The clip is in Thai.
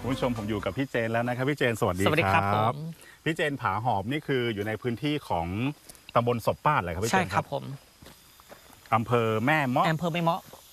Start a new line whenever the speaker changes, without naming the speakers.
คุณผู้ชมผมอยู่กับพี่เจนแล้วนะครับพี่เจนสวัสดี
สวัสดีครับผม
พี่เจนผาหอมนี่คืออยู่ในพื้นที่ของตำบลศพป้าดเลยครับพี่เจ
ใช่
น
ครับผม
อำเภอแม่เมาะ
อำเภอแม่เมาะ